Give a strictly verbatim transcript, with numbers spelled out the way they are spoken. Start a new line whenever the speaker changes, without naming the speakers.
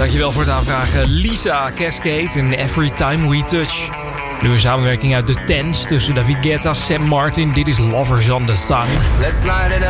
Dankjewel voor het aanvragen. Lisa Cascade en Every Time We Touch. Nu een samenwerking uit The Tens tussen David Guetta, Sam Martin. Dit is Lovers on the Sun.
Let's light it up.